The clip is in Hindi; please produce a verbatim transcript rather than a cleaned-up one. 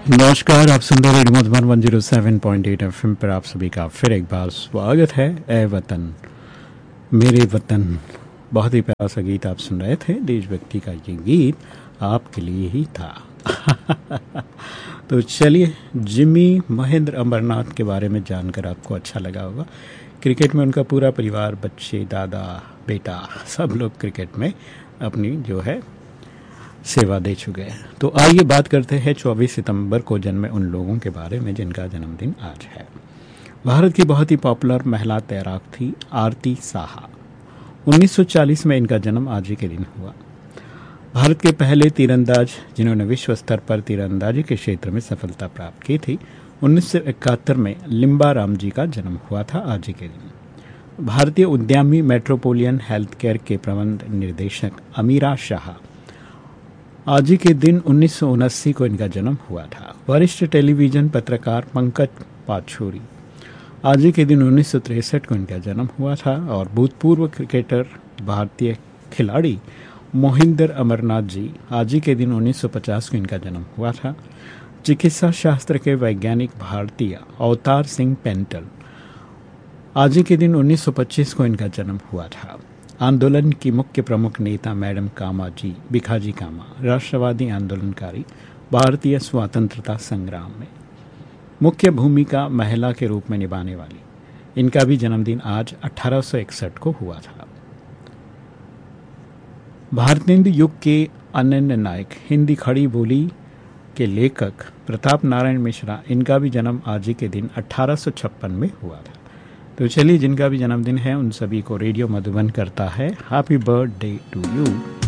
नमस्कार, आप सुन रहे radio Madhuban one zero seven point eight FM पर आप सभी का फिर एक बार स्वागत है। ए वतन मेरे वतन, बहुत ही प्यारा सा गीत आप सुन रहे थे। देशभक्ति का ये गीत आपके लिए ही था। तो चलिए, जिमी महेंद्र अमरनाथ के बारे में जानकर आपको अच्छा लगा होगा। क्रिकेट में उनका पूरा परिवार, बच्चे, दादा, बेटा, सब लोग क्रिकेट में अपनी जो है सेवा दे चुके हैं। तो आइए बात करते हैं चौबीस सितंबर को जन्मे उन लोगों के बारे में जिनका जन्मदिन आज है। भारत की बहुत ही पॉपुलर महिला तैराक थी आरती साहा। उन्नीस सौ चालीस में इनका जन्म आज ही के दिन हुआ। भारत के पहले तीरंदाज जिन्होंने विश्व स्तर पर तीरंदाजी के क्षेत्र में सफलता प्राप्त की थी। उन्नीस सौ इकहत्तर में लिम्बा राम जी का जन्म हुआ था आज ही के दिन। भारतीय उद्यमी मेट्रोपोलियन हेल्थ केयर के प्रबंध निर्देशक अमीरा शाह, आज ही के दिन उन्नीस सौ उनासी को इनका जन्म हुआ था। वरिष्ठ टेलीविजन पत्रकार पंकज पाछोरी, आज ही के दिन उन्नीस सौ तिरसठ को इनका जन्म हुआ था। और भूतपूर्व क्रिकेटर भारतीय खिलाड़ी मोहिंदर अमरनाथ जी, आज ही के दिन उन्नीस सौ पचास को इनका जन्म हुआ था। चिकित्सा शास्त्र के वैज्ञानिक भारतीय अवतार सिंह पेंटल, आज ही के दिन उन्नीस सौ पच्चीस को इनका जन्म हुआ था। आंदोलन की मुख्य प्रमुख नेता मैडम कामा जी, भिखाजी कामा, राष्ट्रवादी आंदोलनकारी, भारतीय स्वतंत्रता संग्राम में मुख्य भूमिका महिला के रूप में निभाने वाली, इनका भी जन्मदिन आज अठारह सौ इकसठ को हुआ था। भारतेंदु युग के अनन्य नायक, हिंदी खड़ी बोली के लेखक प्रताप नारायण मिश्रा, इनका भी जन्म आज ही के दिन अठारह सौ छप्पन में हुआ था। तो चलिए, जिनका भी जन्मदिन है उन सभी को रेडियो मधुबन करता है हैप्पी बर्थडे टू यू।